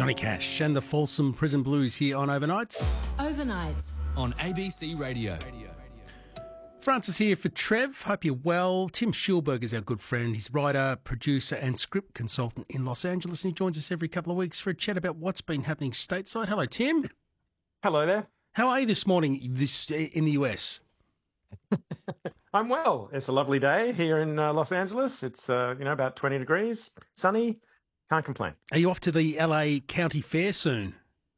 Johnny Cash and the Folsom Prison Blues here on Overnights. Overnights on ABC Radio. Francis here for Trev. Hope you're well. Tim Schulberg is our good friend. He's writer, producer and script consultant in Los Angeles, and he joins us every couple of weeks for a chat about what's been happening stateside. Hello, Tim. Hello there. How are you this morning in the US? I'm well. It's a lovely day here in Los Angeles. It's about 20 degrees, sunny. Can't complain. Are you off to the LA County Fair soon?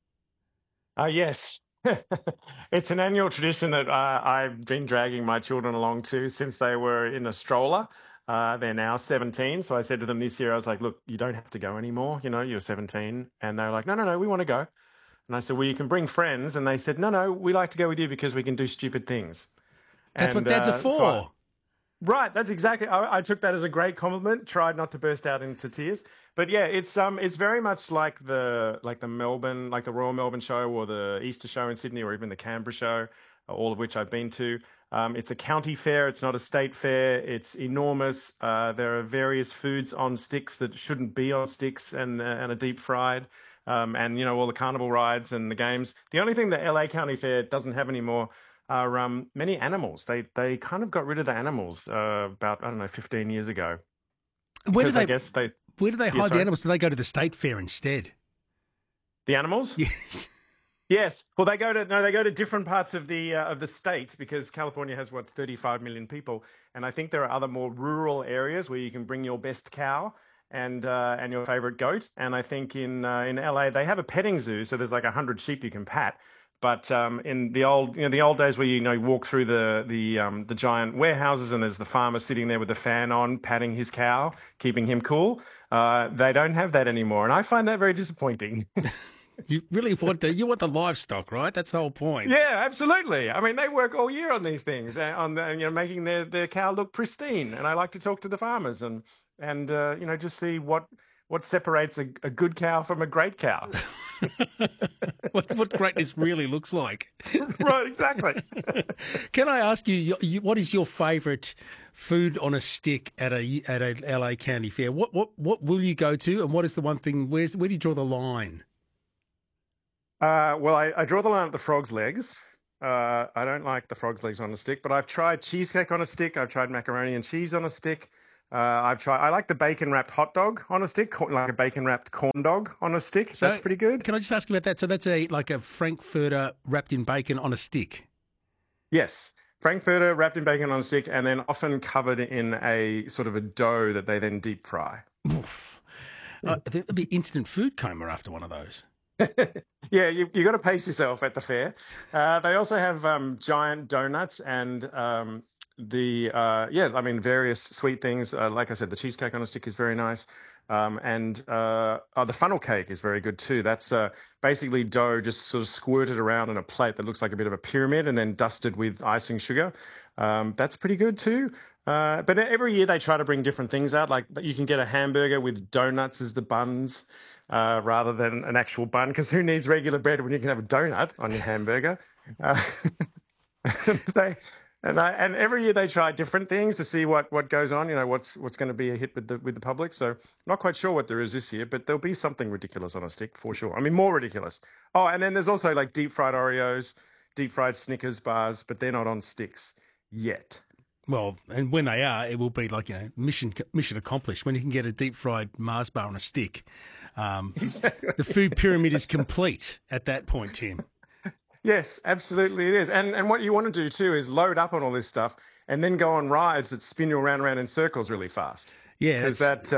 Yes. It's an annual tradition that I've been dragging my children along to since they were in a stroller. They're now 17. So I said to them this year, I was like, look, you don't have to go anymore. You're 17. And they were like, no, we want to go. And I said, well, you can bring friends. And they said, no, we like to go with you because we can do stupid things. That's what dads are for. Right, that's exactly. I took that as a great compliment. Tried not to burst out into tears, but yeah, it's very much like the Melbourne, like the Royal Melbourne Show or the Easter Show in Sydney or even the Canberra Show, all of which I've been to. It's a county fair. It's not a state fair. It's enormous. There are various foods on sticks that shouldn't be on sticks and are deep fried. And all the carnival rides and the games. The only thing the LA County Fair doesn't have anymore are many animals. They kind of got rid of the animals about 15 years ago. Where do they hide the animals? Do they go to the state fair instead? The animals? Yes. Yes. Well, they go to different parts of the state because California has 35 million people, and I think there are other more rural areas where you can bring your best cow and your favorite goat. And I think in LA they have a petting zoo, so there's like 100 sheep you can pat. But in the old days where you walk through the giant warehouses and there's the farmer sitting there with the fan on, patting his cow, keeping him cool, they don't have that anymore, and I find that very disappointing. You really want the livestock, right? That's the whole point. Yeah, absolutely. I mean, they work all year on these things, making their cow look pristine. And I like to talk to the farmers and just see what separates a good cow from a great cow. what greatness really looks like. Right, exactly. Can I ask you, what is your favourite food on a stick at a LA County Fair? What will you go to, and what is the one thing? Where do you draw the line? Well, I draw the line at the frog's legs. I don't like the frog's legs on a stick, but I've tried cheesecake on a stick. I've tried macaroni and cheese on a stick. I like the bacon-wrapped hot dog on a stick, like a bacon-wrapped corn dog on a stick. So that's pretty good. Can I just ask you about that? So that's like a Frankfurter wrapped in bacon on a stick? Yes. Frankfurter wrapped in bacon on a stick and then often covered in a sort of a dough that they then deep fry. Oof. There'd be instant food coma after one of those. Yeah, you got to pace yourself at the fair. They also have giant donuts and various sweet things. Like I said, the cheesecake on a stick is very nice. And the funnel cake is very good too. That's basically dough just sort of squirted around in a plate that looks like a bit of a pyramid and then dusted with icing sugar. That's pretty good too. But every year they try to bring different things out. Like you can get a hamburger with donuts as the buns rather than an actual bun, because who needs regular bread when you can have a donut on your hamburger? And every year they try different things to see what goes on, what's going to be a hit with the public. So not quite sure what there is this year, but there'll be something ridiculous on a stick for sure. I mean, more ridiculous. Oh, and then there's also like deep fried Oreos, deep fried Snickers bars, but they're not on sticks yet. Well, and when they are, it will be like, mission accomplished. When you can get a deep fried Mars bar on a stick, exactly. The food pyramid is complete at that point, Tim. Yes, absolutely it is. And what you want to do too is load up on all this stuff and then go on rides that spin you around in circles really fast. Yeah, because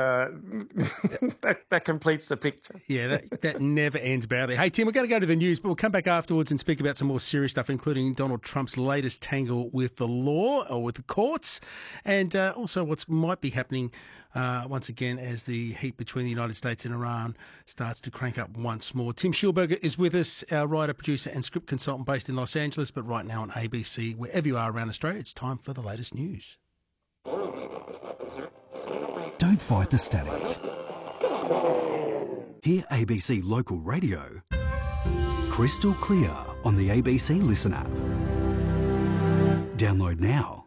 that completes the picture. Yeah, that never ends badly. Hey, Tim, we're going to go to the news, but we'll come back afterwards and speak about some more serious stuff, including Donald Trump's latest tangle with the law or with the courts, and also what might be happening once again as the heat between the United States and Iran starts to crank up once more. Tim Schulberger is with us, our writer, producer and script consultant based in Los Angeles, but right now on ABC, wherever you are around Australia, it's time for the latest news. Don't fight the static. Hear ABC Local Radio crystal clear on the ABC Listen app. Download now.